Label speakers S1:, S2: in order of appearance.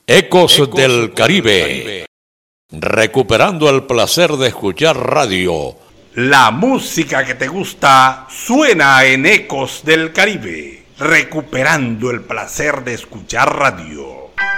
S1: Ecos del Caribe. Recuperando el placer de escuchar radio.
S2: La música que te gusta suena en Ecos del Caribe. Recuperando el placer de escuchar radio.